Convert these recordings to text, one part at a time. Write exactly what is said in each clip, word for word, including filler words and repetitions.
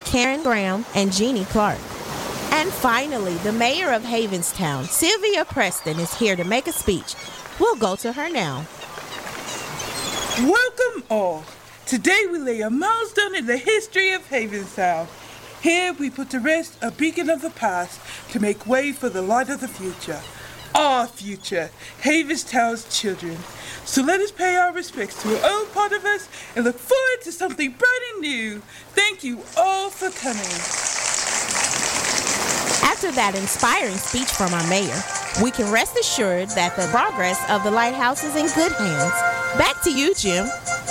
Karen Graham and Jeannie Clark. And finally, the mayor of Havenstown, Sylvia Preston, is here to make a speech. We'll go to her now. Welcome all. Today we lay a milestone in the history of Havenstown. Here we put to rest a beacon of the past to make way for the light of the future. Our future, Havenstown's children. So let us pay our respects to our own part of us and look forward to something bright and new. Thank you all for coming. After that inspiring speech from our mayor, we can rest assured that the progress of the lighthouse is in good hands. Back to you, Jim.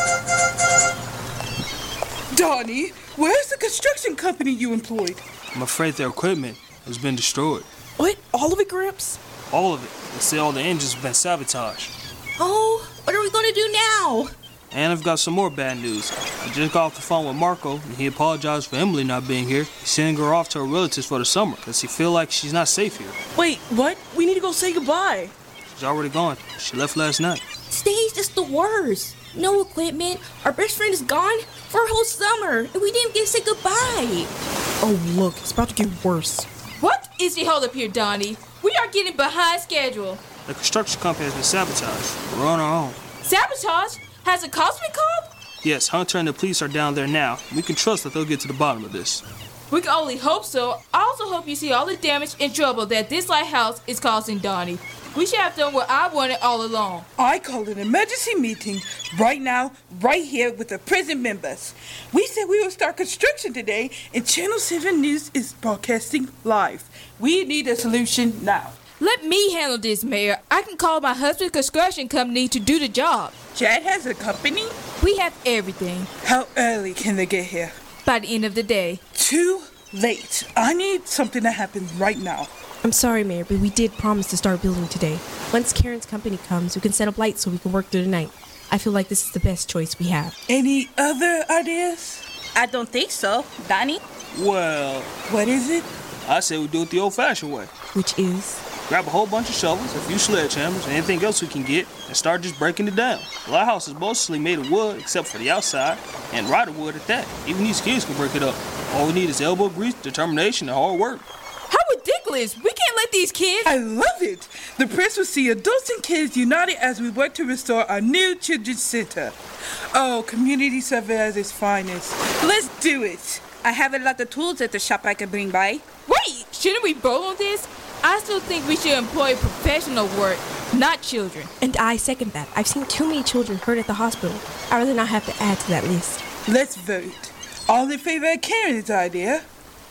Donnie, where's the construction company you employed? I'm afraid their equipment has been destroyed. What? All of it, Gramps? All of it. They say all the engines have been sabotaged. Oh, what are we going to do now? And I've got some more bad news. I just got off the phone with Marco, and he apologized for Emily not being here. He's sending her off to her relatives for the summer, because he feel like she's not safe here. Wait, what? We need to go say goodbye. She's already gone. She left last night. Today's just the worst. No equipment. Our best friend is gone for a whole summer, and we didn't get to say goodbye. Oh, look, it's about to get worse. What is the hold up here, Donnie? We are getting behind schedule. The construction company has been sabotaged. We're on our own. Sabotage? Has a cops been called? Yes, Hunter and the police are down there now. We can trust that they'll get to the bottom of this. We can only hope so. I also hope you see all the damage and trouble that this lighthouse is causing, Donnie. We should have done what I wanted all along. I call an emergency meeting right now, right here with the prison members. We said we will start construction today, and Channel seven News is broadcasting live. We need a solution now. Let me handle this, Mayor. I can call my husband's construction company to do the job. Chad has a company? We have everything. How early can they get here? By the end of the day. Too late. I need something to happen right now. I'm sorry, Mayor, but we did promise to start building today. Once Karen's company comes, we can set up lights so we can work through the night. I feel like this is the best choice we have. Any other ideas? I don't think so. Donnie? Well... What is it? I say we do it the old-fashioned way. Which is? Grab a whole bunch of shovels, a few sledgehammers, and anything else we can get, and start just breaking it down. The lighthouse is mostly made of wood, except for the outside, and rotted wood at that. Even these kids can break it up. All we need is elbow grease, determination, and hard work. How ridiculous! We can't let these kids... I love it! The press will see adults and kids united as we work to restore our new children's center. Oh, community service at its finest. Let's do it! I have a lot of tools at the shop I can bring by. Wait! Shouldn't we vote on this? I still think we should employ professional work, not children. And I second that. I've seen too many children hurt at the hospital. I'd rather not have to add to that list. Let's vote. All in favor of Karen's idea?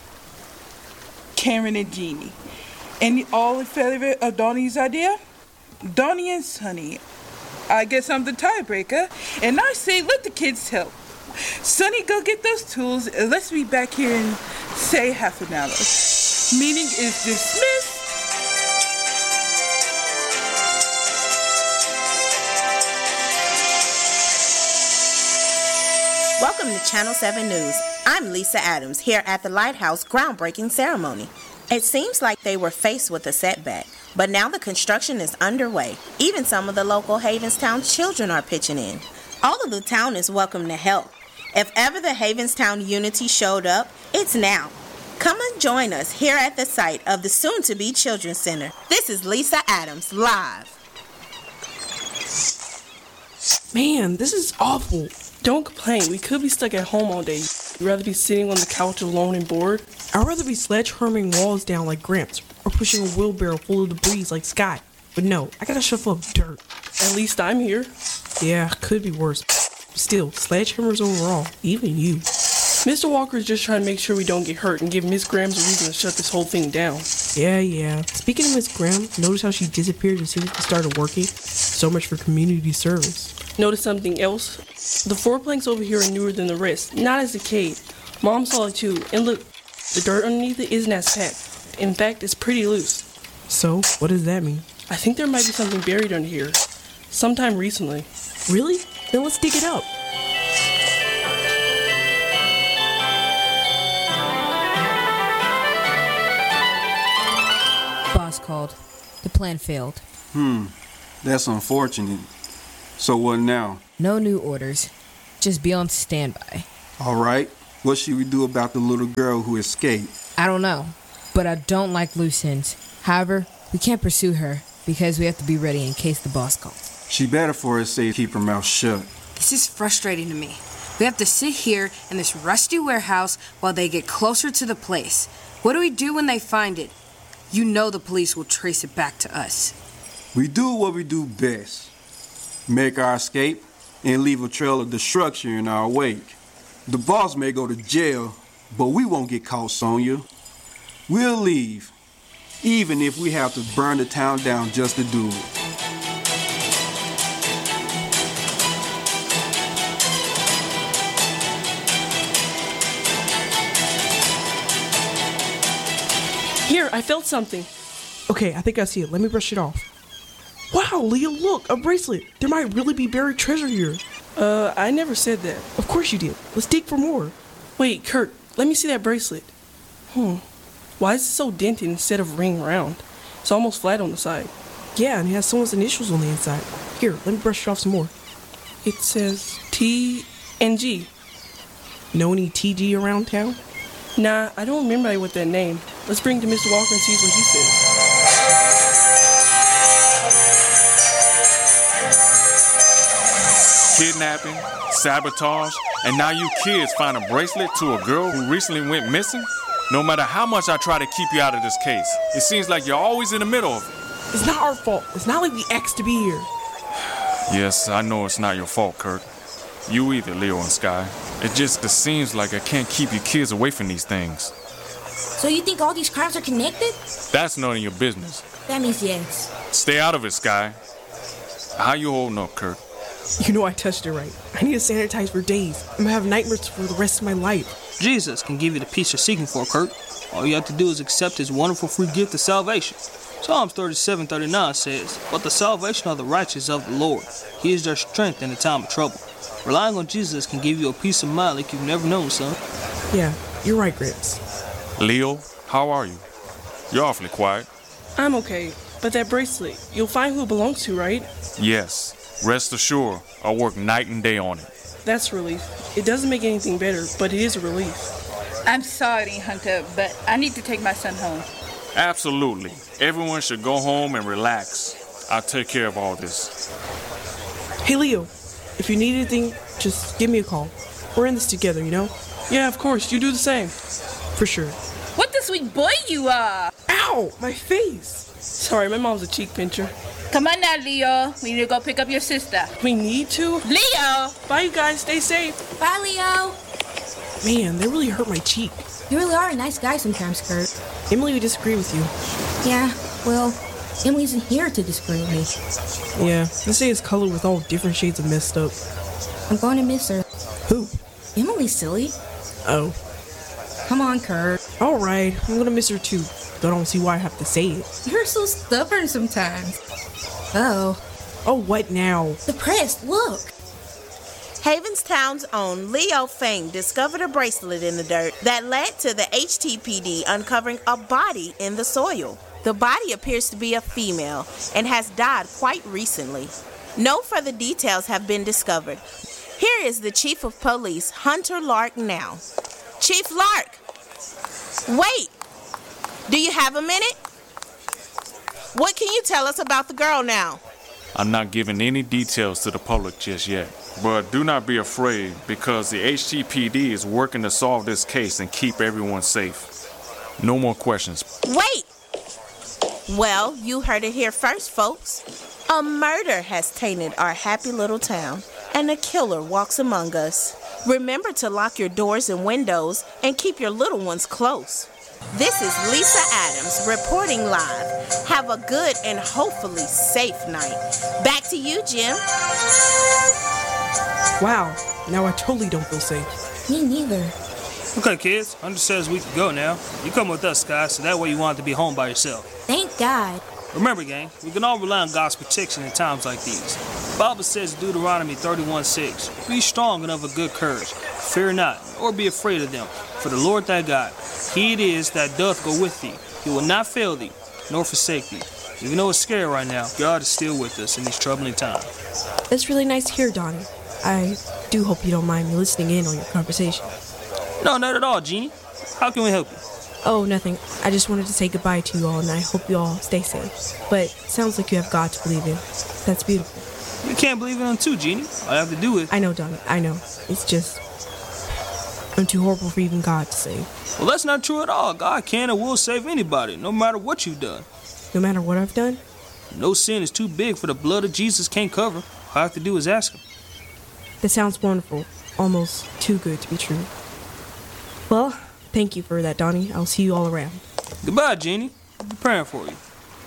Karen and Jeannie. And all in favor of Donnie's idea? Donnie and Sonny. I guess I'm the tiebreaker, and I say let the kids help. Sonny, go get those tools, and let's be back here in, say, half an hour. Meeting is dismissed. Welcome to Channel seven News. I'm Lisa Adams, here at the Lighthouse groundbreaking ceremony. It seems like they were faced with a setback, but now the construction is underway. Even some of the local Havenstown children are pitching in. All of the town is welcome to help. If ever the Havenstown Unity showed up, it's now. Come and join us here at the site of the soon-to-be Children's Center. This is Lisa Adams, live. Man, this is awful. Don't complain. We could be stuck at home all day. You'd rather be sitting on the couch alone and bored? I'd rather be sledgehammering walls down like Gramps or pushing a wheelbarrow full of debris like Scott. But no, I gotta shovel up dirt. At least I'm here. Yeah, could be worse. Still, sledgehammers overall, even you. Mister Walker's just trying to make sure we don't get hurt and give Miss Graham a reason to shut this whole thing down. Yeah, yeah. Speaking of Miss Graham, notice how she disappeared as soon as we started working? So much for community service. Notice something else? The floor planks over here are newer than the rest, not as decayed. Mom saw it too, and look, the dirt underneath it isn't as packed. In fact, it's pretty loose. So, what does that mean? I think there might be something buried under here. Sometime recently. Really? Then let's dig it up. Boss called. The plan failed. Hmm. That's unfortunate. So what now? No new orders. Just be on standby. All right. What should we do about the little girl who escaped? I don't know, but I don't like loose ends. However, we can't pursue her because we have to be ready in case the boss calls. She better for her sake keep her mouth shut. This is frustrating to me. We have to sit here in this rusty warehouse while they get closer to the place. What do we do when they find it? You know the police will trace it back to us. We do what we do best. Make our escape and leave a trail of destruction in our wake. The boss may go to jail, but we won't get caught, Sonya. We'll leave, even if we have to burn the town down just to do it. Here, I felt something. Okay, I think I see it. Let me brush it off. Wow, Leo, look, a bracelet. There might really be buried treasure here. Uh, I never said that. Of course you did. Let's dig for more. Wait, Kurt, let me see that bracelet. Hmm. Why is it so dented instead of ring round? It's almost flat on the side. Yeah, and it has someone's initials on the inside. Here, let me brush it off some more. It says T and G. Know any T G around town? Nah, I don't remember with that name. Let's bring it to Mister Walker and see what he says. Kidnapping, sabotage, and now you kids find a bracelet to a girl who recently went missing? No matter how much I try to keep you out of this case, it seems like you're always in the middle of it. It's not our fault. It's not like we asked to be here. Yes, I know it's not your fault, Kurt. You either, Leo and Sky. It just it seems like I can't keep you kids away from these things. So you think all these crimes are connected? That's none of your business. That means yes. Stay out of it, Sky. How you holding up, Kurt? You know I touched it right. I need to sanitize for days. I'm gonna have nightmares for the rest of my life. Jesus can give you the peace you're seeking for, Kurt. All you have to do is accept his wonderful free gift of salvation. Psalms thirty-seven thirty-nine says, "But the salvation of the righteous of the Lord, he is their strength in the time of trouble." Relying on Jesus can give you a peace of mind like you've never known, son. Yeah, you're right, Gramps. Leo, how are you? You're awfully quiet. I'm okay, but that bracelet, you'll find who it belongs to, right? Yes. Rest assured, I work night and day on it. That's a relief. It doesn't make anything better, but it is a relief. I'm sorry, Hunter, but I need to take my son home. Absolutely. Everyone should go home and relax. I'll take care of all this. Hey, Leo, if you need anything, just give me a call. We're in this together, you know? Yeah, of course. You do the same. For sure. What the sweet boy you are! Ow! My face! Sorry, my mom's a cheek pincher. Come on now, Leo. We need to go pick up your sister. We need to? Leo! Bye, you guys. Stay safe. Bye, Leo. Man, that really hurt my cheek. You really are a nice guy sometimes, Kurt. Emily would disagree with you. Yeah, well, Emily isn't here to disagree with me. Yeah, this day is colored with all different shades of messed up. I'm going to miss her. Who? Emily, silly. Oh. Come on, Kurt. All right, I'm gonna miss her too. But I don't see why I have to say it. You're so stubborn sometimes. Oh. Oh, what now? The press, look. Havenstown's own Leo Fang discovered a bracelet in the dirt that led to the H T P D uncovering a body in the soil. The body appears to be a female and has died quite recently. No further details have been discovered. Here is the Chief of Police, Hunter Lark, now. Chief Lark! Wait! Do you have a minute? What can you tell us about the girl now? I'm not giving any details to the public just yet. But do not be afraid, because the H T P D is working to solve this case and keep everyone safe. No more questions. Wait! Well, you heard it here first, folks. A murder has tainted our happy little town, and a killer walks among us. Remember to lock your doors and windows and keep your little ones close. This is Lisa Adams reporting live. Have a good and hopefully safe night. Back to you, Jim. Wow, now I totally don't feel safe. Me neither. Okay, kids, Hunter says we can go now. You come with us, Sky, so that way you won't have to be home by yourself. Thank God. Remember, gang, we can all rely on God's protection in times like these. The Bible says in Deuteronomy thirty-one six, "Be strong and of a good courage. Fear not, or be afraid of them. For the Lord thy God, he it is that doth go with thee. He will not fail thee, nor forsake thee." Even though it's scary right now, God is still with us in these troubling times. That's really nice to hear, Donnie. I do hope you don't mind me listening in on your conversation. No, not at all, Jeannie. How can we help you? Oh, nothing. I just wanted to say goodbye to you all, and I hope you all stay safe. But it sounds like you have God to believe in. That's beautiful. You can't believe in him too, Jeannie. All I have to do is... I know, Donnie. I know. It's just... I'm too horrible for even God to save. Well, that's not true at all. God can and will save anybody, no matter what you've done. No matter what I've done? No sin is too big for the blood of Jesus can't cover. All I have to do is ask him. That sounds wonderful. Almost too good to be true. Well, thank you for that, Donnie. I'll see you all around. Goodbye, Jeannie. I'll be praying for you.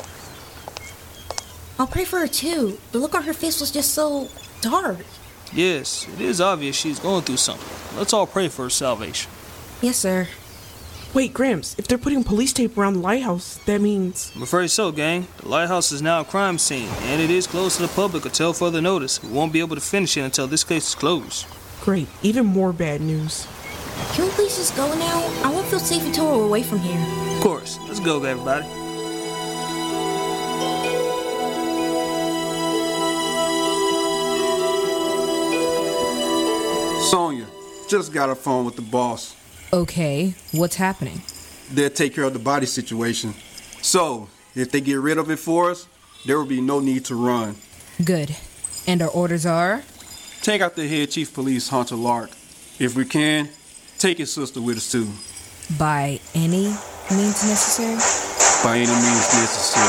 I'll pray for her too. The look on her face was just so dark. Yes, it is obvious she's going through something. Let's all pray for her salvation. Yes, sir. Wait, Gramps, if they're putting police tape around the lighthouse, that means... I'm afraid so, gang. The lighthouse is now a crime scene, and it is closed to the public until further notice. We won't be able to finish it until this case is closed. Great. Even more bad news. Can we please just go now? I won't feel safe until we're away from here. Of course. Let's go, everybody. Sonya, just got a phone with the boss. Okay, what's happening? They'll take care of the body situation. So, if they get rid of it for us, there will be no need to run. Good. And our orders are? Take out the head chief police, Hunter Lark. If we can, take his sister with us too. By any means necessary? By any means necessary.